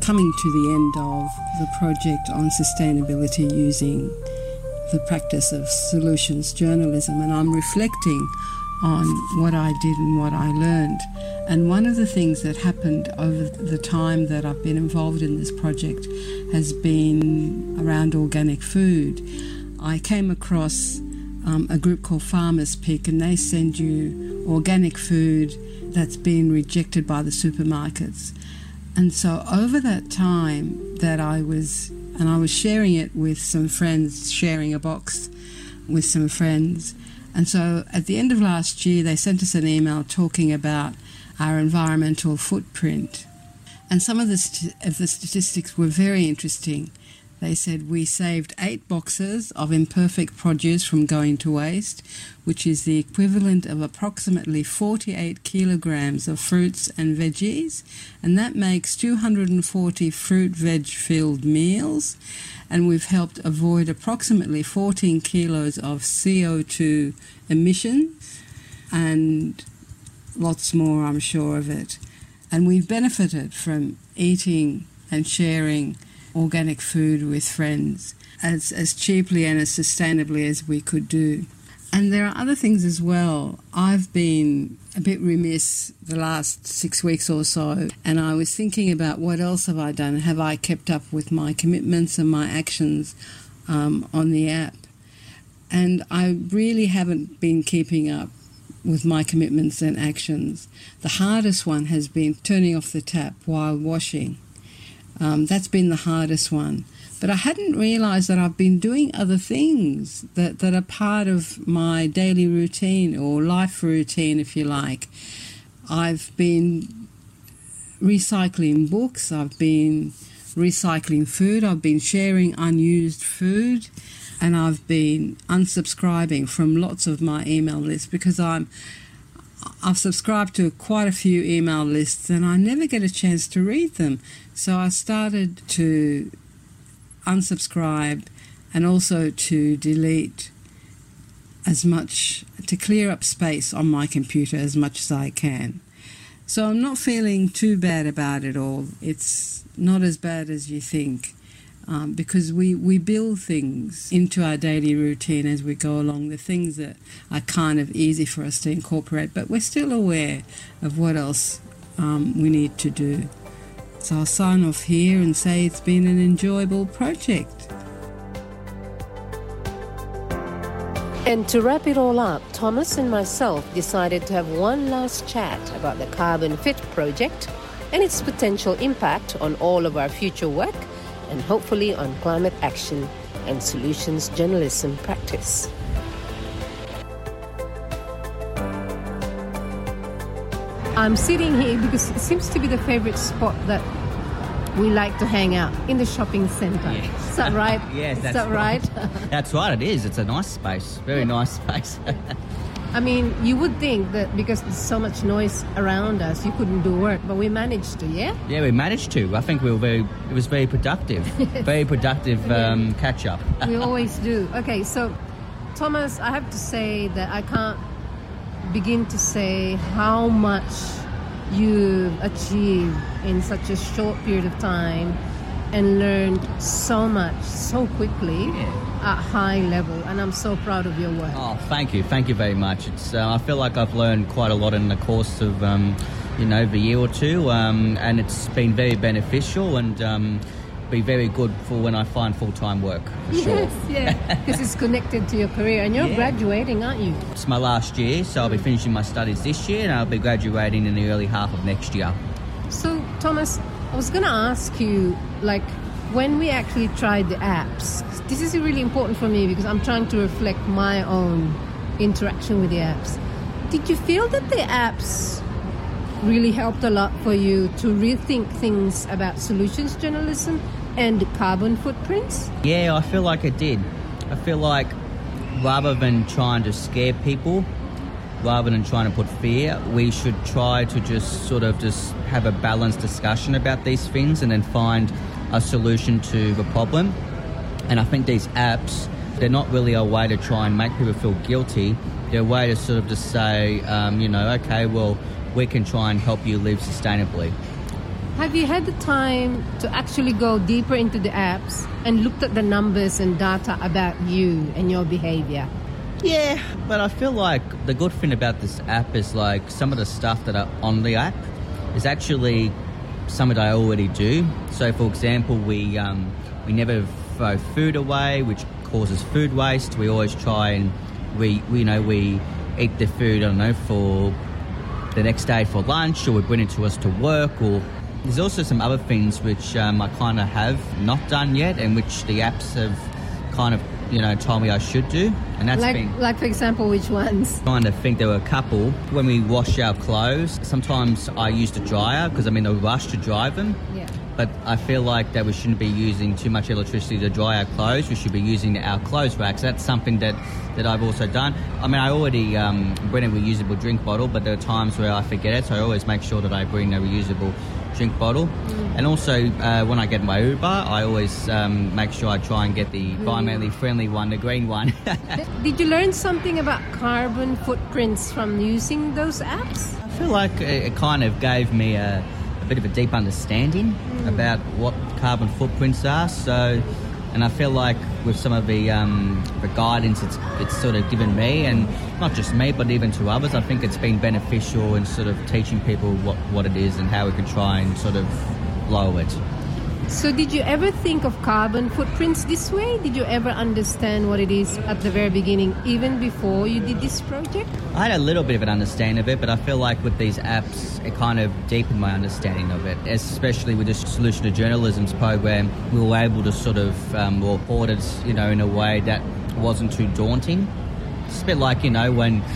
coming to the end of the project on sustainability using the practice of solutions journalism, and I'm reflecting on what I did and what I learned. And one of the things that happened over the time that I've been involved in this project has been around organic food. I came across a group called Farmers Pick, and they send you organic food that's been rejected by the supermarkets. And so over that time that I was sharing it with some friends, sharing a box with some friends. And so at the end of last year, they sent us an email talking about our environmental footprint. And some of the statistics were very interesting. They said we saved 8 boxes of imperfect produce from going to waste, which is the equivalent of approximately 48 kilograms of fruits and veggies, and that makes 240 fruit-veg-filled meals, and we've helped avoid approximately 14 kilos of CO2 emissions, and lots more, I'm sure of it. And we've benefited from eating and sharing organic food with friends as cheaply and as sustainably as we could do. And there are other things as well. I've been a bit remiss the last 6 weeks or so, and I was thinking about what else have I done? Have I kept up with my commitments and my actions on the app? And I really haven't been keeping up with my commitments and actions. The hardest one has been turning off the tap while washing. That's been the hardest one. But I hadn't realised that I've been doing other things that are part of my daily routine or life routine, if you like. I've been recycling books, I've been recycling food, I've been sharing unused food, and I've been unsubscribing from lots of my email lists because I've subscribed to quite a few email lists and I never get a chance to read them. So I started to unsubscribe and also to delete as much, to clear up space on my computer as much as I can. So I'm not feeling too bad about it all. It's not as bad as you think. Because we build things into our daily routine as we go along, the things that are kind of easy for us to incorporate, but we're still aware of what else we need to do. So I'll sign off here and say it's been an enjoyable project. And to wrap it all up, Thomas and myself decided to have one last chat about the Carbon Fit project and its potential impact on all of our future work, and hopefully on climate action and solutions journalism practice. I'm sitting here because it seems to be the favorite spot that we like to hang out, in the shopping centre. Yes. Is that right? Yes, is that's that right? That's right, it is. It's a nice space, very nice space. I mean, you would think that because there's so much noise around us, you couldn't do work, but we managed to, yeah? Yeah, we managed to. I think it was very productive. Very productive catch-up. We always do. Okay, so, Thomas, I have to say that I can't begin to say how much you've achieved in such a short period of time and learned so much so quickly at high level, and I'm so proud of your work. Oh, thank you very much. It's I feel like I've learned quite a lot in the course of the year or two, and it's been very beneficial and be very good for when I find full-time work, for sure. Yes, yeah, because it's connected to your career, and you're graduating, aren't you? It's my last year, so I'll be finishing my studies this year, and I'll be graduating in the early half of next year. So, Thomas, I was going to ask you, like, when we actually tried the apps, this is really important for me because I'm trying to reflect my own interaction with the apps. Did you feel that the apps really helped a lot for you to rethink things about solutions journalism and carbon footprints? Yeah, I feel like it did. I feel like rather than trying to scare people, rather than trying to put fear, we should try to just have a balanced discussion about these things and then find a solution to the problem. And I think these apps, they're not really a way to try and make people feel guilty. They're a way to sort of just say, okay, well, we can try and help you live sustainably. Have you had the time to actually go deeper into the apps and looked at the numbers and data about you and your behavior? Yeah, but I feel like the good thing about this app is like some of the stuff that are on the app is actually something that I already do. So, for example, we never throw food away, which causes food waste. We always try and we eat the food, I don't know, for the next day for lunch, or we bring it to us to work. Or there's also some other things which I kind of have not done yet, and which the apps have kind of told me I should do, and that's like for example, which ones? Trying to think. There were a couple. When we wash our clothes, sometimes I use the dryer because I'm in a rush to dry them. Yeah. But I feel like that we shouldn't be using too much electricity to dry our clothes. We should be using our clothes racks. That's something that I've also done. I mean, I already bring a reusable drink bottle, but there are times where I forget it, so I always make sure that I bring a reusable drink bottle. And also when I get my Uber, I always make sure I try and get the environmentally friendly one, the green one. Did you learn something about carbon footprints from using those apps? I feel like it kind of gave me a bit of a deep understanding about what carbon footprints are. So, and I feel like with some of the guidance it's sort of given me, and not just me, but even to others, I think it's been beneficial in sort of teaching people what it is and how we can try and sort of lower it. So did you ever think of carbon footprints this way? Did you ever understand what it is at the very beginning, even before you did this project? I had a little bit of an understanding of it, but I feel like with these apps, it kind of deepened my understanding of it, especially with the Solution to Journalism's program. We were able to sort of report it, in a way that wasn't too daunting. It's a bit like, when